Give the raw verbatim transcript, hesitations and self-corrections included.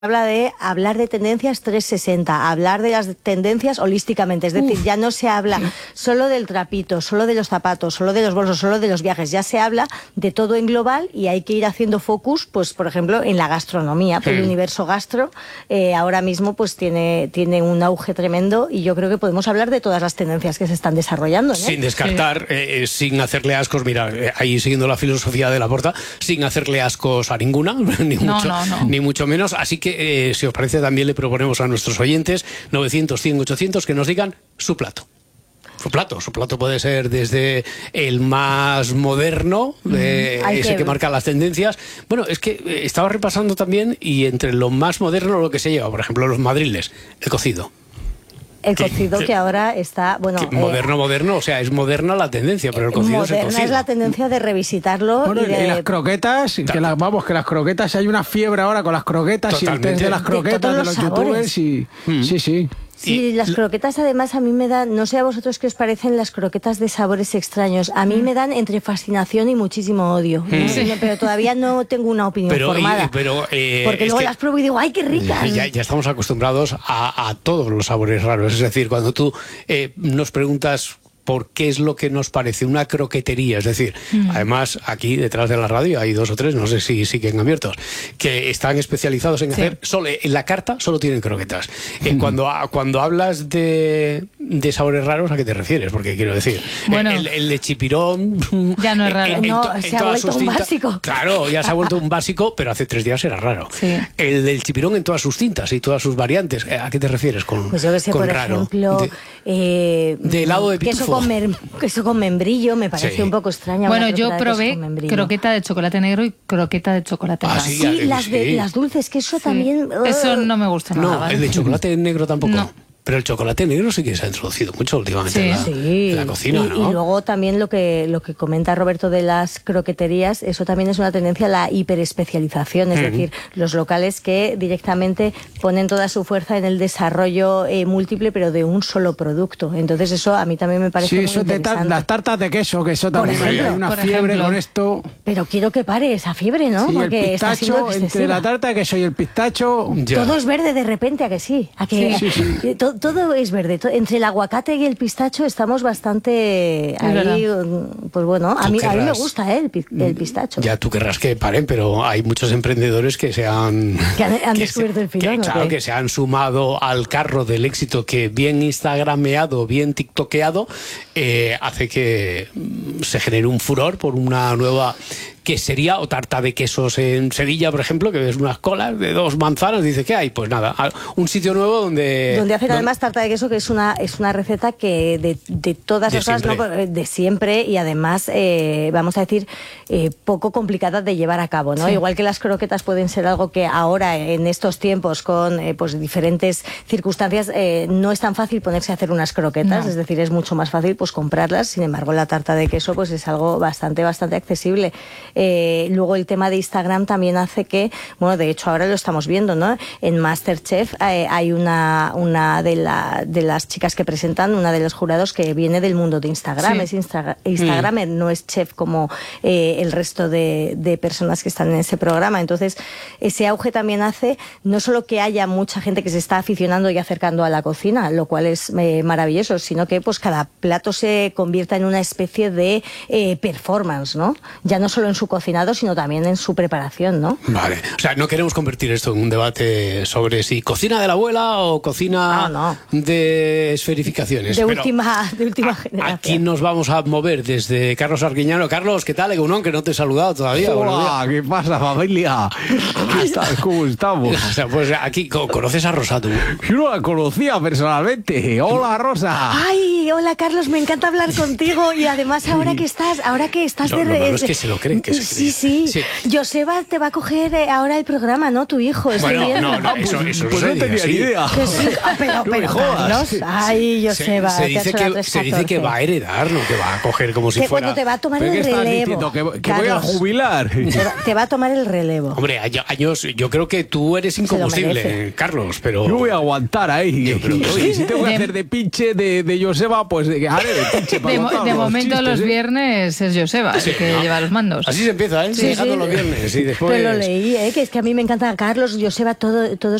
habla de hablar de tendencias trescientos sesenta, hablar de las tendencias holísticamente, es decir, Uf. ya no se habla sí. solo del trapito, solo de los zapatos, solo de los bolsos, solo de los viajes, ya se habla de todo en global y hay que ir haciendo focus, pues por ejemplo, en la gastronomía, sí. el universo gastro eh, ahora mismo pues tiene, tiene un auge tremendo y yo creo que podemos hablar de todas las tendencias que se están desarrollando, ¿eh? Sin descartar, sí. eh, sin hacerle ascos, mira, eh, ahí siguiendo la filosofía de Laporta, sin hacerle ascos a ninguna, ni, no, mucho, no, no. ni mucho menos, así que Eh, si os parece, también le proponemos a nuestros oyentes novecientos, cien, ochocientos que nos digan su plato. Su plato, su plato puede ser desde el más moderno, eh, ese que... que marca las tendencias. Bueno, es que eh, estaba repasando también y entre lo más moderno lo que se lleva, por ejemplo, los madriles, el cocido. El cocido que, que ahora está, bueno... Moderno, eh, moderno, o sea, es moderna la tendencia, pero el cocido es el cocido. Moderna es la tendencia de revisitarlo. Bueno, y, de... y las croquetas, que las, vamos, que las croquetas, hay una fiebre ahora con las croquetas. Totalmente. Y el test de las croquetas de, de los, los youtubers y... Mm. Sí, sí. Sí, y las croquetas además a mí me dan, no sé a vosotros qué os parecen las croquetas de sabores extraños, a mí me dan entre fascinación y muchísimo odio, ¿no? Sí. pero todavía no tengo una opinión pero, formada, y, pero, eh, porque luego las pruebo y digo, ¡ay, qué ricas! Ya, ya estamos acostumbrados a, a todos los sabores raros, es decir, cuando tú eh, nos preguntas por qué es lo que nos parece una croquetería, es decir, mm. además aquí detrás de la radio hay dos o tres, no sé si siguen abiertos, que están especializados en sí. hacer, solo en la carta solo tienen croquetas. Mm. Eh, cuando, cuando hablas de, de sabores raros, ¿a qué te refieres? Porque quiero decir, bueno, el, el de chipirón ya no es raro, en, en, no, en se ha vuelto un tintas, básico. Claro, ya se ha vuelto un básico, pero hace tres días era raro. Sí. El del chipirón en todas sus tintas y todas sus variantes, ¿a qué te refieres con Pues yo que sé, con por raro? ejemplo, de, eh, de helado de pitufo. Con mer, queso con membrillo, me parece sí. un poco extraña. Bueno, yo probé croqueta de chocolate negro y croqueta de chocolate ah, blanco. Sí, sí, las, de, sí. las dulces, que eso sí. también... Uh, eso no me gusta nada. No, ¿vale? El de chocolate negro tampoco. No. Pero el chocolate negro sí que se ha introducido mucho últimamente sí. en, la, sí. en la cocina, y, ¿no? Y luego también lo que, lo que comenta Roberto de las croqueterías, eso también es una tendencia a la hiperespecialización, es mm. decir, los locales que directamente ponen toda su fuerza en el desarrollo eh, múltiple, pero de un solo producto. Entonces eso a mí también me parece sí, muy eso interesante. De las tartas de queso, que eso también hay una por fiebre ejemplo. con esto. Pero quiero que pare esa fiebre, ¿no? Sí, porque el pistacho, está siendo entre la tarta de queso y el pistacho... Ya. Todo es verde de repente, ¿a que sí? ¿A que sí, sí, sí. Todo, todo es verde. Entre el aguacate y el pistacho estamos bastante es ahí, verdad. Pues bueno, a mí, querrás, a mí me gusta ¿eh? el, el pistacho. Ya tú querrás que paren, pero hay muchos emprendedores que se han... Que han, han que descubierto se, el filón. Que, claro, ¿qué? que se han sumado al carro del éxito que bien instagrameado, bien tiktokeado, eh, hace que se genere un furor por una nueva... quesería o tarta de quesos en Sevilla, por ejemplo, que ves unas colas de dos manzanas, dice, ¿qué hay? Pues nada, un sitio nuevo donde... Donde hacen donde, además tarta de queso, que es una es una receta que de, de todas las cosas, ¿no? de siempre y además, eh, vamos a decir, eh, poco complicada de llevar a cabo, ¿no? Sí. Igual que las croquetas pueden ser algo que ahora, en estos tiempos, con eh, pues diferentes circunstancias, eh, no es tan fácil ponerse a hacer unas croquetas, no. es decir, es mucho más fácil pues comprarlas, sin embargo, la tarta de queso pues es algo bastante, bastante accesible. Eh, luego el tema de Instagram también hace que, bueno, de hecho ahora lo estamos viendo, ¿no? En MasterChef eh, hay una, una de, la, de las chicas que presentan, una de los jurados que viene del mundo de Instagram, sí. es Insta, Instagramer, mm. no es chef como eh, el resto de, de personas que están en ese programa. Entonces, ese auge también hace no solo que haya mucha gente que se está aficionando y acercando a la cocina, lo cual es eh, maravilloso, sino que pues cada plato se convierta en una especie de eh, performance, ¿no? Ya no solo en su cocinado, sino también en su preparación, ¿no? Vale, o sea, no queremos convertir esto en un debate sobre si cocina de la abuela o cocina ah, no. de esferificaciones. De última, de última a, generación. Aquí nos vamos a mover desde Carlos Arguiñano. Carlos, ¿qué tal, Egunon? Que no te he saludado todavía. Hola, ¿qué pasa, familia? ¿Qué tal? ¿Cómo estamos? O sea, pues aquí, ¿conoces a Rosa tú? Yo no la conocía personalmente. Hola, Rosa. Ay, hola, Carlos, me encanta hablar contigo y además ahora que estás, ahora que estás no, de... Lo malo es que se lo creen, que se Sí, sí, sí. Joseba te va a coger ahora el programa, ¿no? Tu hijo. Bueno, bien. no, no, eso, eso pues no tenía ni idea. Que sí, pero, pero, Carlos, ay, Joseba. Se, se, dice, que, se dice que va a heredar, no que va a coger como si que, fuera... Bueno, te va a tomar ¿Pero el qué relevo. Estás diciendo? ¿Que, que voy a jubilar? Te va, te va a tomar el relevo. Hombre, años, yo creo que tú eres incombustible, Carlos, pero... Yo voy a aguantar ahí. Yo creo que sí. Oye, si tengo que hacer de pinche de, de Joseba, pues haré pinche De, mo- de momento chistes, los ¿eh? viernes es Joseba el sí, que ¿no? lleva los mandos. Así se empieza, ¿eh? Sí, Llegando sí. los viernes y después... Pero lo leí, ¿eh? Que es que a mí me encanta Carlos, Joseba, todo, todo